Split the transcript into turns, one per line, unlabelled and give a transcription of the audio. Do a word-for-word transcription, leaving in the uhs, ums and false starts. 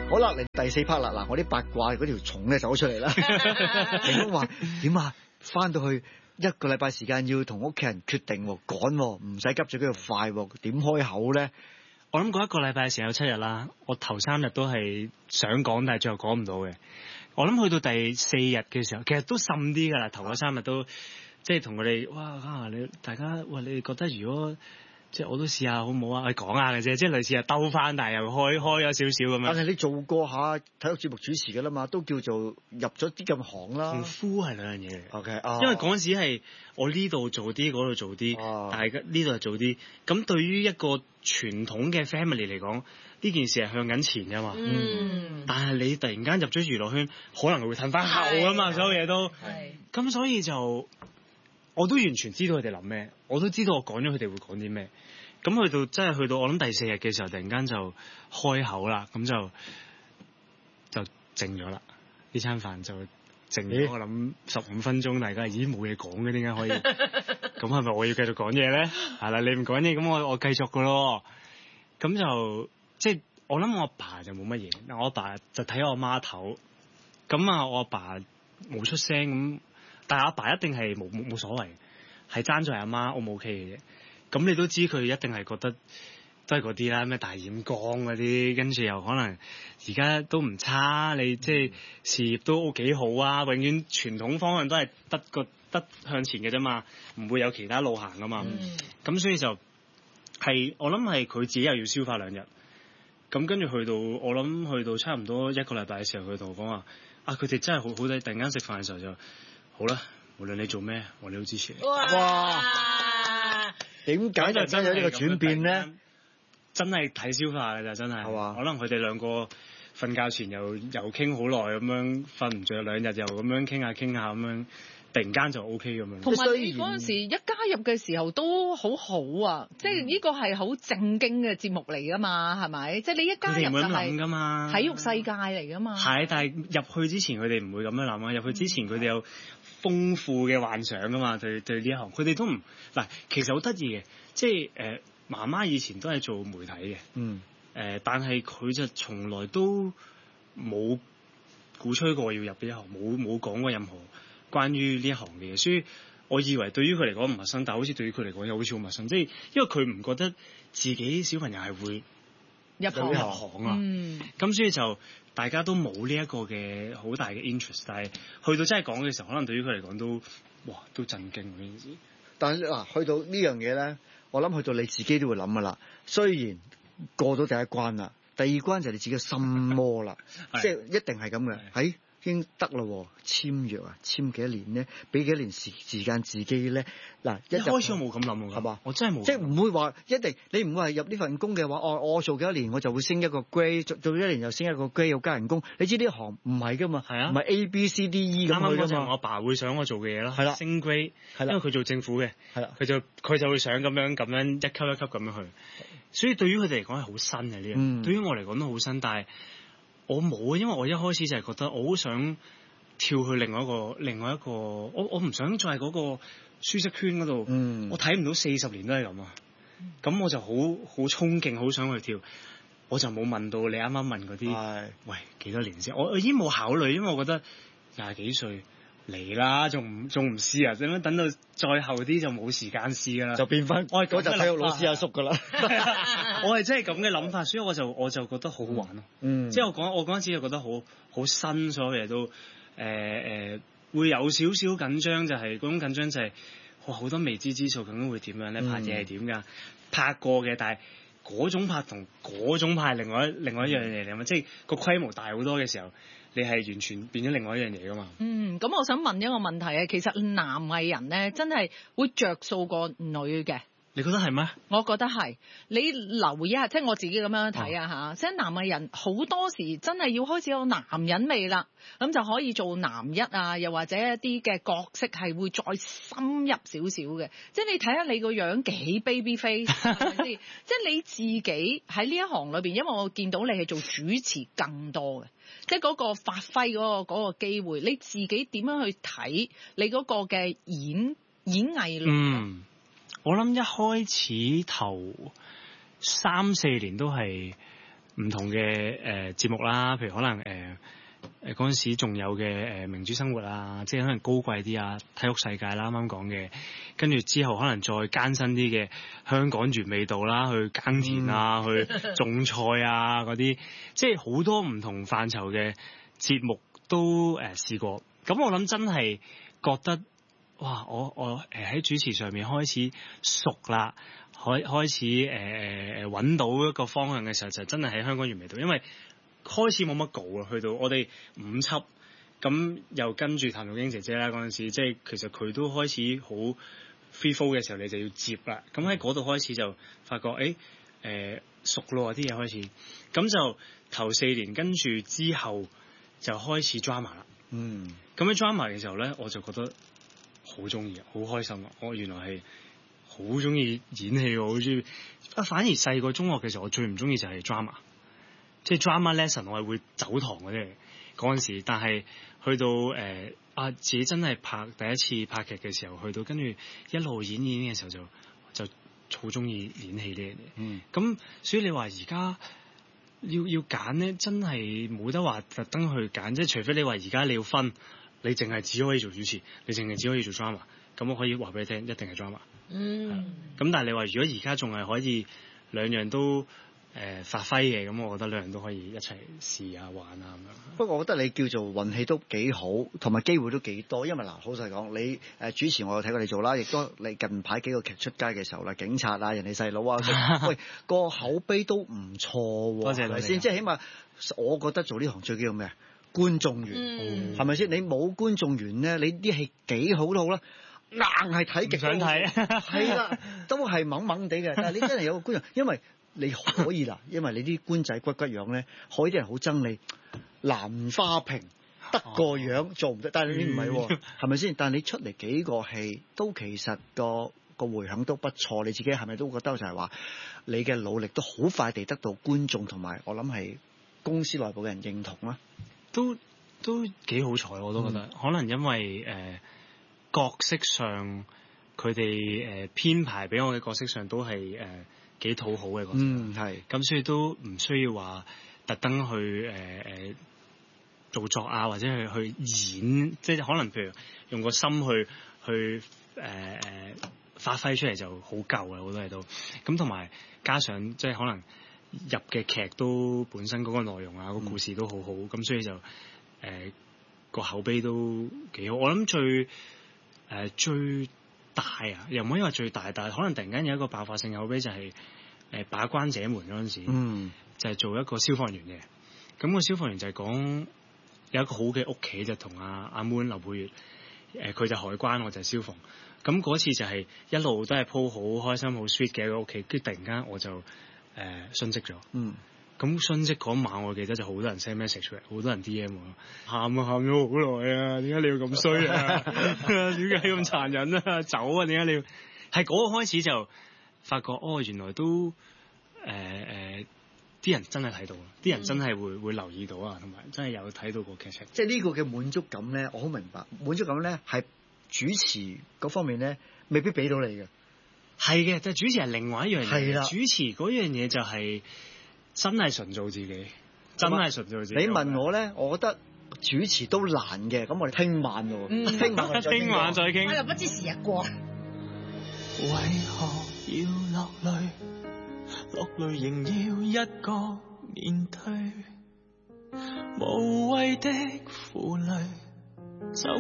好啦，嚟第四 part 啦，嗱，我啲八卦嗰條蟲咧走出嚟啦。霆鋒話點啊？翻到去一個禮拜時間要同屋企人決定喎，趕喎，唔使急住嗰度快喎，點開口咧？
我諗嗰一個禮拜嘅時間有七日啦，我頭三日都係想講，但係最後講唔到嘅。我諗去到第四日嘅時候，其實都滲啲㗎啦。頭嗰三日都即係同佢哋，哇啊！你大家喂，你哋覺得如果即係我都試下好唔好啊？去講下嘅啫，即係類似係兜翻，但係又開開咗少少咁樣。
但係你做過下體育節目主持㗎啦嘛，都叫做入咗啲咁行啦。
同夫係兩樣嘢嚟。
OK，啊，
因為嗰陣時係我呢度做啲，嗰度做啲，
啊、
但係呢度係做啲。咁對於一個傳統嘅 family 嚟講，呢件事係向緊前㗎嘛。
嗯。
但係你突然間入咗娛樂圈，可能會褪翻後㗎嘛，所有嘢都。係。咁所以就我都完全知道佢哋諗咩，我都知道我講咗佢哋會講啲咩。咁去到真係去到我諗第四日嘅時候，突然間就開口啦，咁就就靜咗啦。呢餐飯就靜咗，我諗十五分鐘，大家咦冇嘢講嘅，點解可以？咁係咪我要繼續講嘢咧？係啦，你唔講嘢，咁我我繼續噶咯。咁就即係我諗我阿爸就冇乜嘢，嗱我阿爸就睇我阿媽頭。咁啊，我阿爸冇出聲咁，但係阿爸一定係冇冇冇所謂，係爭在阿媽 O 唔 OK 嘅啫。咁你都知佢一定係覺得都係嗰啲啦，咩大染缸嗰啲，跟住又可能而家都唔差，你即係事業都幾好啊，永遠傳統方向都係得個得向前嘅啫嘛，唔會有其他路行噶嘛。咁、嗯、所以就係我諗係佢自己又要消化兩日，咁跟住去到我諗去到差唔多一個禮拜嘅時候，佢同我講話啊，佢哋真係好好地，突然間食飯嘅時候就好啦，無論你做咩，我哋都支持你。
哇！點解就真有呢個轉變咧？
真係睇消化嘅咋，真係。係嘛？可能佢哋兩個瞓覺前又又傾好耐咁樣，瞓唔着兩日又咁樣傾下傾下咁樣，突然間就 O K 咁樣。
同埋你嗰陣時一加入嘅時候都好好啊，即係呢個係好正經嘅節目嚟㗎嘛，係咪？即係你一加入就係體育世界嚟㗎嘛。係，
但係入去之前佢哋唔會咁樣諗啊，入去之前佢哋有豐富嘅幻想㗎嘛，對對呢一行，佢哋都唔嗱，其實好得意嘅，即係誒。呃媽媽以前都係做媒體嘅，嗯，誒、呃，但係佢就從來都冇鼓吹過要入呢一行，冇冇講過任何關於呢一行嘅嘢，所以我以為對於佢嚟講唔陌生，但係好似對於佢嚟講又好似好陌生，即係因為佢唔覺得自己小朋友係會入行入行啊，嗯，咁所以就大家都冇呢一個嘅好大嘅 interest， 但係去到真係講嘅時候，可能對於佢嚟講都哇都震驚呢件事。
但係嗱，去到呢樣嘢咧。我諗去到你自己都會諗噶啦，雖然過到第一關啦，第二關就係你自己嘅心魔啦，即係一定係咁嘅，喺已經得啦，簽約啊，簽幾多年咧，俾幾多年時時間自己咧，嗱一
開始我冇咁諗㗎，係嘛？我真係冇，
即係唔會話一定，你唔會係入呢份工嘅話，我我做幾多年我就會升一個 grade，做做一年又升一個 grade，又加人工，你知呢行唔係噶嘛，係啊，唔係 A B C D E 咁去㗎嘛。啱啱嗰陣我阿爸會想我做嘅嘢咯，係啦，升 grade，係啦，因為佢做政府嘅，係啦，佢就佢就會想咁樣咁樣一級一級咁樣去，所以對於佢哋嚟講係好新嘅呢樣，嗯、對於我嚟講都好新，但係我冇啊，因為我一開始就係覺得我好想跳去另外一個另外一個，我我唔想再係嗰個舒適圈嗰度，嗯、我睇唔到四十年都係咁啊，咁、嗯、我就好好憧憬，好想去跳，我就冇問到你啱啱問嗰啲，哎、喂幾多年先？我我已經冇考慮，因為我覺得廿幾歲嚟啦，仲唔仲唔試啊？點樣等到再後啲就冇時間試噶啦，就變翻我係嗰陣體育老師阿叔噶啦。我係真係咁嘅諗法，所以我就我就覺得好好玩咯。嗯，即係我講我嗰陣時就覺得好好新，所有嘢都誒誒、呃呃、會有少少緊張，就係、是、嗰種緊張就係、是、哇好多未知之數，究竟會點樣咧？拍嘢係點㗎？拍過嘅，但係嗰種拍同嗰種拍係另外一另外一樣嘢嚟嘛，即係個規模大好多嘅時候。你係完全變咗另外一樣嘢噶嘛？嗯，
咁我想問一個問題啊，其實男藝人咧真係會着數過女嘅。
你覺得係咩？
我覺得係。你留意下，即係我自己咁樣睇啊嚇。即係男藝人好多時真係要開始有男人味啦，咁就可以做男一啊，又或者一啲嘅角色係會再深入少少嘅。即係你睇下你個樣幾 baby face，係咪先？即係你自己喺呢一行裏邊，因為我見到你係做主持更多嘅，即係嗰個發揮嗰個嗰個機會，你自己點樣去睇你嗰個嘅演演藝路？
嗯。我諗一開始頭三四年都係唔同嘅誒、呃、節目啦，譬如可能誒誒嗰陣時仲有嘅誒、呃、明珠生活啊，即係可能高貴啲啊，體育世界啦，啱啱講嘅，跟住之後可能再艱辛啲嘅香港原味道啦，去耕田啊，嗯、去種菜啊嗰啲，即係好多唔同範疇嘅節目都誒、呃、試過。咁我諗真係覺得，哇！我我誒喺主持上面開始熟啦，開開始誒誒誒揾到一個方向嘅時候，就真係喺香港原味道，因為開始冇乜稿啦，去到我哋五輯，咁又跟住譚玉英姐姐啦嗰陣時，即係其實佢都開始好 free flow 嘅時候，你就要接啦。咁喺嗰度開始就發覺，誒、欸、誒、呃、熟咯啲嘢開始，咁就頭四年跟住之後就開始 drama 啦。嗯，咁喺 drama 嘅時候咧，我就覺得好中意，好開心啊！我原來係好中意演戲，好中意啊！反而細個中學嘅時候，我最唔中意就係 drama， 即係 drama lesson， 我係會走堂嘅啫嗰陣時。但係去到誒、呃、啊，自己真係拍第一次拍劇嘅時候，去到跟住一路演演嘅時候就，就就好中意演戲呢樣嘢。嗯，咁所以你話而家。要要揀咧，真係冇得話特登去揀，即係除非你話而家你要分，你淨係只可以做主持，你淨係只可以做 drama， 咁我可以話俾你聽，一定係 drama。嗯。咁但係你話如果而家仲係可以兩樣都誒、呃、發揮嘅，咁我覺得兩樣都可以一齊試下玩啊咁樣。不過我覺得你叫做運氣都幾好，同埋機會都幾多，因為嗱，好實講，你誒主持我有睇過你做啦，亦都你近排幾個劇出街嘅時候啦，警察啊，人哋細佬啊，喂個口碑都唔錯喎，多謝你先，即係起碼我覺得做呢行最緊要咩啊？觀眾緣，係咪先？你冇觀眾緣咧，你啲戲幾好都好啦，硬係睇極想睇，係啦，都係懵懵地嘅。但係你真係有個觀眾，因為你可以啦，因為你啲官仔骨骨樣咧，可以啲人好憎你蘭花瓶得個樣做唔得，但係你唔係喎，係咪先？但係你出嚟幾個戲都其實個個迴響都不錯，你自己係咪都覺得就係話你嘅努力都好快地得到觀眾同埋我諗係公司內部嘅人認同啦？都都幾好彩，我都覺得，嗯、可能因為誒、呃、角色上佢哋誒編排俾我嘅角色上都係誒。呃幾討好嘅角色，嗯係，咁所以都唔需要話特登去誒誒、呃、做作啊，或者去去演，即係可能譬如用個心去去誒誒、呃、發揮出嚟就好夠啦，好多嘢都，咁同埋加上即係可能入嘅劇都本身嗰個內容啊，個故事都好好，咁所以就誒個、呃、口碑都幾好。我諗最誒、呃、最。大啊，又唔可以話最大，但係可能突然間有一個爆發性口碑就係、是、誒、呃、把關者們嗰陣時，嗯，就係做一個消防員嘅。咁、那個消防員就係講有一個好嘅屋企，就同阿阿 Moon 劉佩玥，誒、呃、佢就海關，我就係消防。咁嗰次就係一路都係鋪好開心、好 sweet 嘅一個屋企，跟住突然間我就誒殉職咗。嗯。咁殉職嗰晚，我記得就好多人 send message 出嚟，好多人 D M 我，喊啊喊咗好耐啊！點解你要咁衰啊？點解咁殘忍啊？走啊！點解你要？係嗰個開始就發覺，哦，原來都誒誒，啲、呃、人真係睇到，啲人真係會、嗯、會留意到啊，同埋真係有睇到個劇情。即係呢個嘅滿足感咧，我好明白。滿足感咧係主持嗰方面咧，未必俾到你嘅。係嘅，但係主持係另外一樣嘢。係啦，主持嗰樣嘢就係、是。真係純做自己，真係純做自己。你問我咧，我覺得主持都難嘅，咁我哋聽晚咯，聽、嗯、晚聽晚再傾。我又不知時日過。為何要落淚？落淚仍要一個面對，無謂的負累。